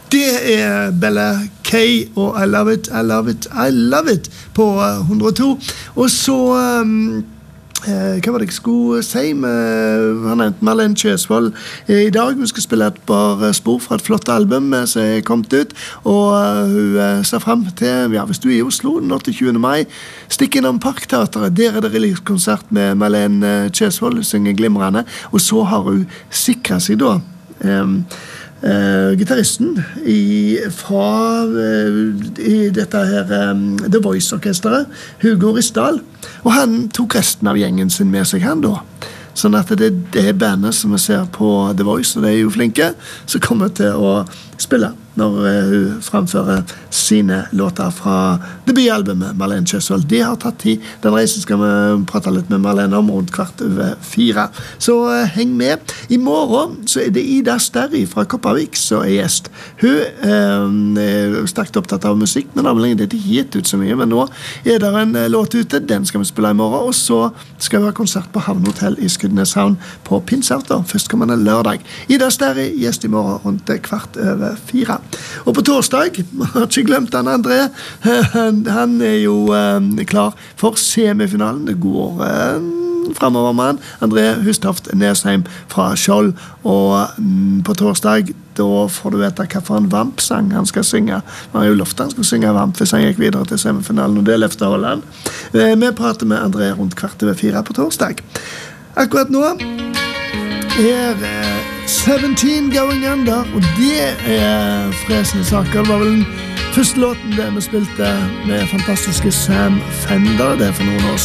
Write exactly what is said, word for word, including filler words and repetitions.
Det er Bella K og I Love It, I Love It, I Love It på hundre og to. Og så, um, eh, hva var det jeg skulle si med, han nevnte Marlene Kjøsvold i dag. Hun skal spille et par spor fra et flott album som er kommet ut, og uh, hun ser frem til, ja, hvis du er i Oslo den åttiende mai, stikk innom Parkteateret. Der er det releasekonsert med Marlene Kjøsvold, hun synger glimrende, og så har hun sikret seg da um, Uh, gitarristen i, fra uh, i dette her um, The Voice-orkesteret, Hugo Risdal, og han tok resten av gjengen sin med seg han da, sånn at det, det er bandet som vi ser på The Voice, og de er jo flinke, som kommer til å spille når uh, hun framfører sine låter fra debutalbumet Marlene Kjøsvold. Det har tatt tid. Den reisen skal vi prate litt med Marlene om rundt kvart over fire. Så uh, heng med. I morgen så er det Ida Sterri fra Kopervik som er gjest. Hun uh, er sterkt opptatt av musikk, men har vel egentlig ikke gitt ut så mye, men nå er det en uh, låt ute. Den skal vi spille i morgen, og så skal vi ha konsert på Havnhotell i Skudeneshavn på Pinseaften, førstkommende lørdag. Ida Sterri, gjest i morgen rundt kvart over fire. Og på torsdag, har ikke glemt han André, han er jo um, klar for semifinalen. Det går um, fremover med han. André Hustoft Nesheim fra Skjold, og um, på torsdag, da får du vite hva for en Vamp-sang han skal synge. Han har jo lovt han skal synge Vamp hvis han gikk videre til semifinalen, og det løfter Holland. Vi prater med André rundt kvart over fire på torsdag. Akkurat nå er seventeen Going Under, og det er fresende saker. Det var vel den første låten det vi spilte med fantastiske Sam Fender, det er for noen år